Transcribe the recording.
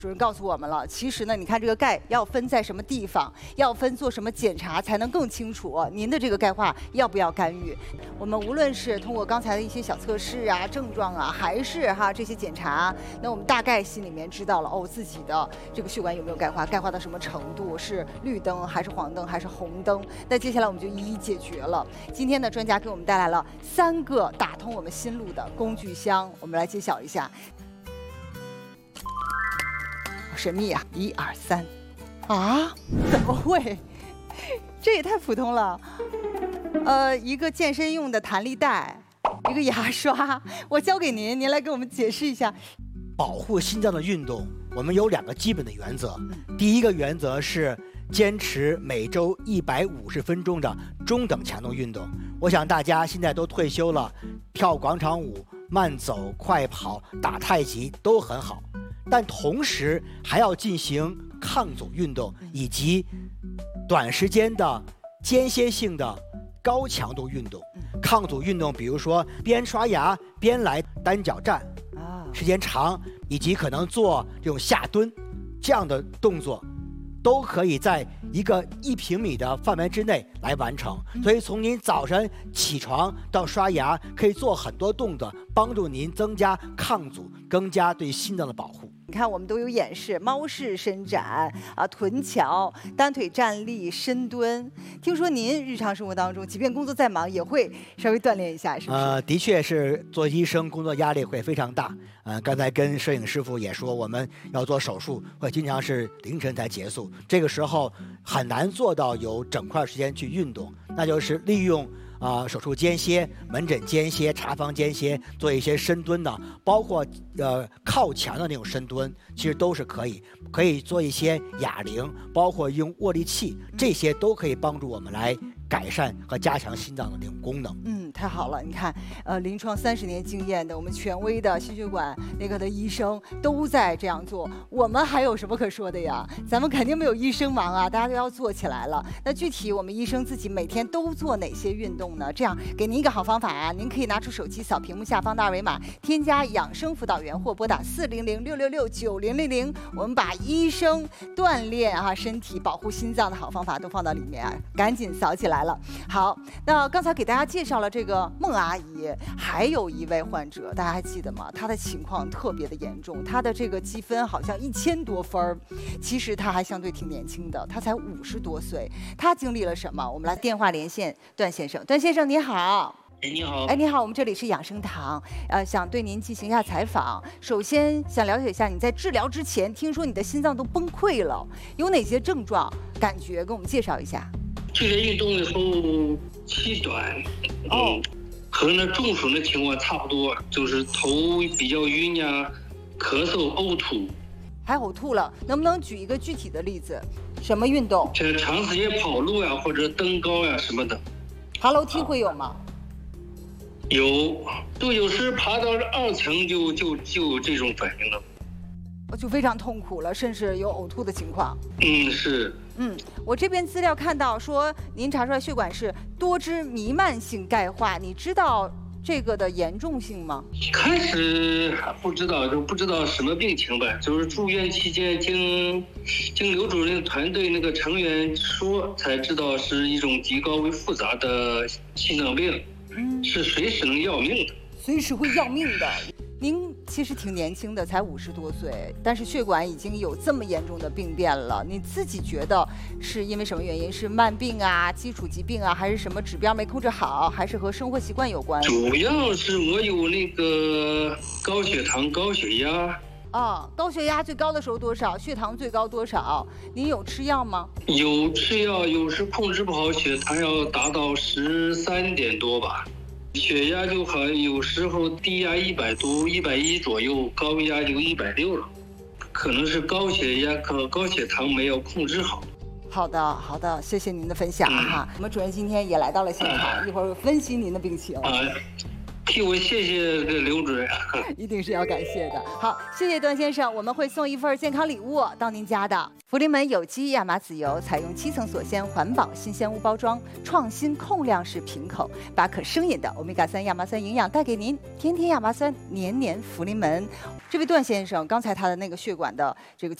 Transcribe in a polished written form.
主任告诉我们了，其实呢，你看这个钙要分在什么地方，要分做什么检查才能更清楚您的这个钙化要不要干预。我们无论是通过刚才的一些小测试啊、症状啊，还是这些检查，那我们大概心里面知道了自己的这个血管有没有钙化，钙化到什么程度，是绿灯还是黄灯还是红灯。那接下来我们就一一解决了。今天呢，专家给我们带来了3个打通我们心路的工具箱，我们来揭晓一下。神秘啊！1、2、3，啊？怎么会？这也太普通了。一个健身用的弹力带，一个牙刷，我交给您，您来给我们解释一下。 保护心脏的运动，我们有2个基本的原则。第一个原则是坚持每周150分钟的中等强度运动。我想大家现在都退休了，跳广场舞、慢走、快跑、打太极都很好。但同时还要进行抗阻运动以及短时间的间歇性的高强度运动。抗阻运动，比如说边刷牙边来单脚站，时间长，以及可能做这种下蹲，这样的动作都可以在一个1平米的范围之内来完成。所以从您早晨起床到刷牙，可以做很多动作，帮助您增加抗阻，增加对心脏的保护。 你看，我们都有演示猫式伸展臀桥、单腿站立、深蹲。听说您日常生活当中，即便工作再忙，也会稍微锻炼一下，是不是？ 的确是，做医生工作压力会非常大。刚才跟摄影师傅也说，我们要做手术，会经常是凌晨才结束，这个时候很难做到有整块时间去运动，那就是利用手术间歇、门诊间歇、查房间歇，做一些深蹲的，包括靠墙的那种深蹲，其实都是可以做一些哑铃，包括用握力器，这些都可以帮助我们来改善和加强心脏的那种功能。 太好了！你看，临床30年经验的我们权威的心血管内科的医生都在这样做，我们还有什么可说的呀？咱们肯定没有医生忙啊，大家都要做起来了。那具体我们医生自己每天都做哪些运动呢？这样给您一个好方法啊，您可以拿出手机扫屏幕下方的2维码，添加养生辅导员或拨打400-666-9000，我们把医生锻炼身体、保护心脏的好方法都放到里面，赶紧扫起来了。好，那刚才给大家介绍了这个孟阿姨，还有一位患者，大家还记得吗？她的情况特别的严重，她的这个积分好像1000多分，其实她还相对挺年轻的，她才50多岁。她经历了什么？我们来电话连线段先生。段先生你好。 你好。 你好，我们这里是养生堂，想对您进行一下采访。首先想了解一下，你在治疗之前，听说你的心脏都崩溃了，有哪些症状、感觉，跟我们介绍一下。 剧烈运动以后气短，和那中暑的情况差不多，就是头比较晕呀，咳嗽、呕吐。 还呕吐了，能不能举一个具体的例子？什么运动？ 这长时间跑路呀，或者登高呀什么的。 爬楼梯会有吗？ 有，就有时爬到2层就有这种反应了。 就非常痛苦了，甚至有呕吐的情况。 是。 我这边资料看到说，您查出来血管是多支弥漫性钙化，你知道这个的严重性吗？ 开始还不知道，就不知道什么病情吧。就是住院期间经刘主任团队那个成员说，才知道是一种极高危复杂的心脏病，是随时能要命的， 随时会要命的。您其实挺年轻的，才50多岁，但是血管已经有这么严重的病变了。你自己觉得是因为什么原因？是慢病啊、基础疾病啊，还是什么指标没控制好，还是和生活习惯有关？ 主要是我有那个高血糖、高血压。 高血压最高的时候多少？血糖最高多少？您有吃药吗？ 有吃药，有时控制不好，血糖要达到13点多吧。血压就好，有时候低压100多、110左右，高压就160了，可能是高血压和高血糖没有控制好。 好的，谢谢您的分享哈。我们主任今天也来到了现场，一会儿分析您的病情。 替我谢谢这刘主任。 一定是要感谢的。好，谢谢段先生，我们会送一份健康礼物到您家的。福临门有机亚麻籽油采用7层锁鲜环保新鲜无包装，创新控量式瓶口，把可生饮的欧米伽3亚麻酸营养带给您。天天亚麻酸，年年福临门。这位段先生，刚才他的那个血管的这个